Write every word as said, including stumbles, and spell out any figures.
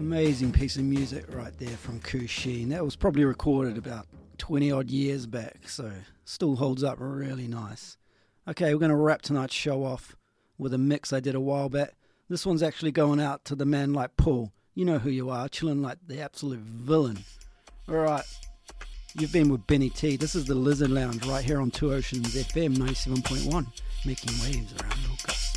Amazing piece of music right there from Kushin. That was probably recorded about twenty odd years back, so still holds up really nice. Okay, we're going to wrap tonight's show off with a mix I did a while back. This one's actually going out to the man like Paul. You know who you are, chilling like the absolute villain. Alright, you've been with Benny T. This is the Lizard Lounge right here on Two Oceans F M ninety-seven point one, making waves around your